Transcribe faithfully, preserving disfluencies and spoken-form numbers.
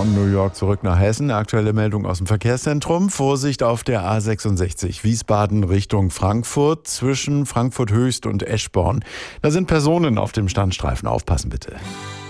von New York zurück nach Hessen. Aktuelle Meldung aus dem Verkehrszentrum. Vorsicht auf der A sechsundsechzig Wiesbaden Richtung Frankfurt zwischen Frankfurt Höchst und Eschborn. Da sind Personen auf dem Standstreifen. Aufpassen bitte.